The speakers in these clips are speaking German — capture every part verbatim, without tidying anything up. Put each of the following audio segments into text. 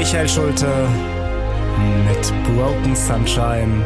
Michael Schulte mit Broken Sunshine.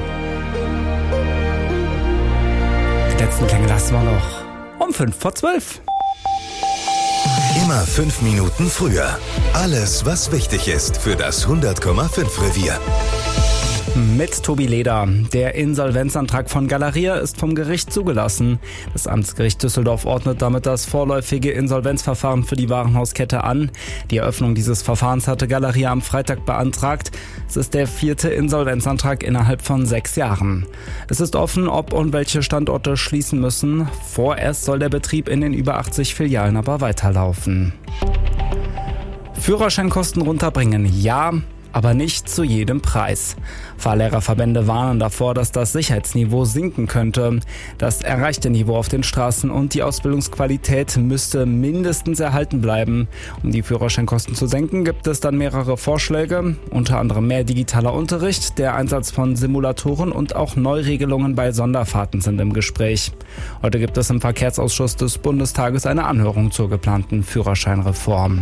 Die letzten Klänge lassen wir noch um fünf vor zwölf. Immer fünf Minuten früher. Alles, was wichtig ist für das hundert Komma fünf Revier. Mit Tobi Leder. Der Insolvenzantrag von Galeria ist vom Gericht zugelassen. Das Amtsgericht Düsseldorf ordnet damit das vorläufige Insolvenzverfahren für die Warenhauskette an. Die Eröffnung dieses Verfahrens hatte Galeria am Freitag beantragt. Es ist der vierte Insolvenzantrag innerhalb von sechs Jahren. Es ist offen, ob und welche Standorte schließen müssen. Vorerst soll der Betrieb in den über achtzig Filialen aber weiterlaufen. Führerscheinkosten runterbringen, ja, aber nicht zu jedem Preis. Fahrlehrerverbände warnen davor, dass das Sicherheitsniveau sinken könnte. Das erreichte Niveau auf den Straßen und die Ausbildungsqualität müsste mindestens erhalten bleiben. Um die Führerscheinkosten zu senken, gibt es dann mehrere Vorschläge, unter anderem mehr digitaler Unterricht, der Einsatz von Simulatoren und auch Neuregelungen bei Sonderfahrten sind im Gespräch. Heute gibt es im Verkehrsausschuss des Bundestages eine Anhörung zur geplanten Führerscheinreform.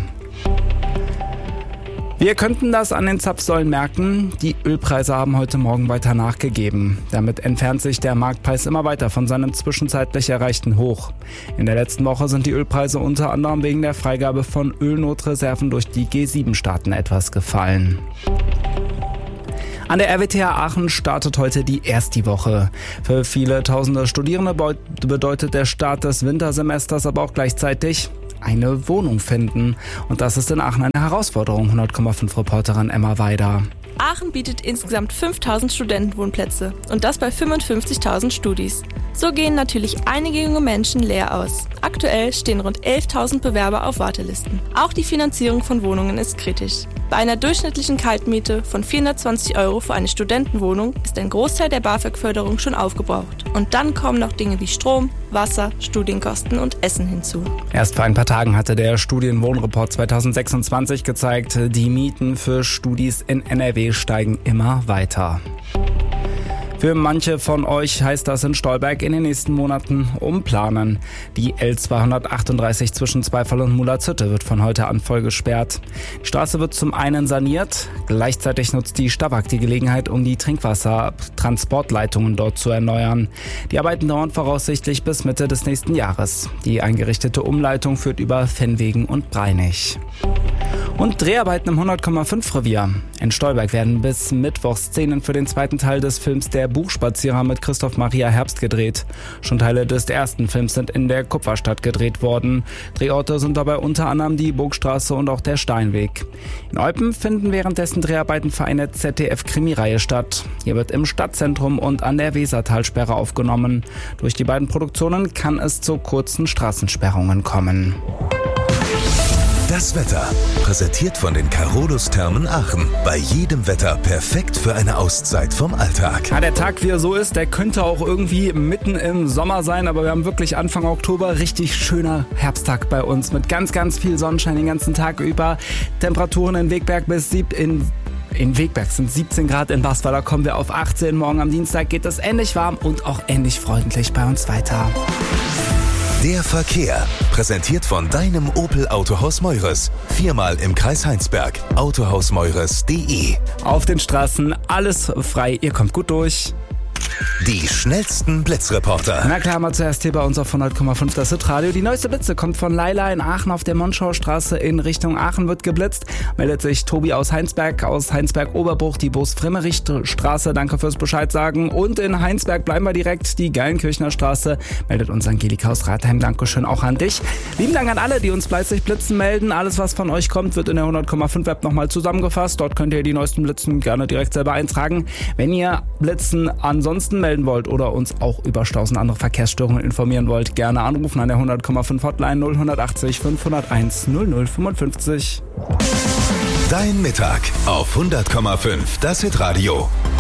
Wir könnten das an den Zapfsäulen merken. Die Ölpreise haben heute Morgen weiter nachgegeben. Damit entfernt sich der Marktpreis immer weiter von seinem zwischenzeitlich erreichten Hoch. In der letzten Woche sind die Ölpreise unter anderem wegen der Freigabe von Ölnotreserven durch die G sieben Staaten etwas gefallen. An der R W T H Aachen startet heute die Ersti-Woche. Für viele tausende Studierende bedeutet der Start des Wintersemesters aber auch gleichzeitig eine Wohnung finden. Und das ist in Aachen eine Herausforderung, hundert Komma fünf Reporterin Emma Weider. Aachen bietet insgesamt fünftausend Studentenwohnplätze und das bei fünfundfünfzigtausend Studis. So gehen natürlich einige junge Menschen leer aus. Aktuell stehen rund elftausend Bewerber auf Wartelisten. Auch die Finanzierung von Wohnungen ist kritisch. Bei einer durchschnittlichen Kaltmiete von vierhundertzwanzig Euro für eine Studentenwohnung ist ein Großteil der BAföG-Förderung schon aufgebraucht. Und dann kommen noch Dinge wie Strom, Wasser, Studienkosten und Essen hinzu. Erst vor ein paar Tagen hatte der Studienwohnreport zweitausendsechsundzwanzig gezeigt, die Mieten für Studis in N R W steigen immer weiter. Für manche von euch heißt das in Stolberg in den nächsten Monaten umplanen. Die L zweihundertachtunddreißig zwischen Zweifel und Müller-Zütte wird von heute an voll gesperrt. Die Straße wird zum einen saniert, gleichzeitig nutzt die Stabag die Gelegenheit, um die Trinkwassertransportleitungen dort zu erneuern. Die Arbeiten dauern voraussichtlich bis Mitte des nächsten Jahres. Die eingerichtete Umleitung führt über Fennwegen und Breinich. Und Dreharbeiten im hundert Komma fünf Revier. In Stolberg werden bis Mittwoch Szenen für den zweiten Teil des Films Der Buchspazierer mit Christoph Maria Herbst gedreht. Schon Teile des ersten Films sind in der Kupferstadt gedreht worden. Drehorte sind dabei unter anderem die Burgstraße und auch der Steinweg. In Eupen finden währenddessen Dreharbeiten für eine Z D F-Krimireihe statt. Hier wird im Stadtzentrum und an der Wesertalsperre aufgenommen. Durch die beiden Produktionen kann es zu kurzen Straßensperrungen kommen. Das Wetter, präsentiert von den Carolus Thermen Aachen. Bei jedem Wetter perfekt für eine Auszeit vom Alltag. Ja, der Tag, wie er so ist, der könnte auch irgendwie mitten im Sommer sein, aber wir haben wirklich Anfang Oktober richtig schöner Herbsttag bei uns mit ganz, ganz viel Sonnenschein den ganzen Tag über. Temperaturen in Wegberg bis sieb in In Wegberg sind siebzehn Grad, in Basweiler kommen wir auf achtzehn. Morgen am Dienstag geht es ähnlich warm und auch ähnlich freundlich bei uns weiter. Der Verkehr, präsentiert von deinem Opel Autohaus Meures. Viermal im Kreis Heinsberg. autohaus meures punkt de. Auf den Straßen alles frei, ihr kommt gut durch. Die schnellsten Blitzreporter. Na klar, mal zuerst hier bei uns auf hundert Komma fünf das Hitradio. Die neueste Blitze kommt von Laila in Aachen auf der Monschaustraße in Richtung Aachen wird geblitzt. Meldet sich Tobi aus Heinsberg, aus Heinsberg-Oberbruch, die Boos-Frimmerich-Straße. Danke fürs Bescheid sagen. Und in Heinsberg bleiben wir direkt, die Geilenkirchner Straße. Meldet uns Angelika aus Rathheim. Dankeschön auch an dich. Lieben Dank an alle, die uns fleißig Blitzen melden. Alles, was von euch kommt, wird in der hundert Komma fünf App nochmal zusammengefasst. Dort könnt ihr die neuesten Blitzen gerne direkt selber eintragen. Wenn ihr Blitzen ansonsten melden wollt oder uns auch über Staus und andere Verkehrsstörungen informieren wollt, gerne anrufen an der hundert Komma fünf Hotline null achtzig fünfhunderteins null null fünfundfünfzig. Dein Mittag auf hundert Komma fünf, das Hitradio.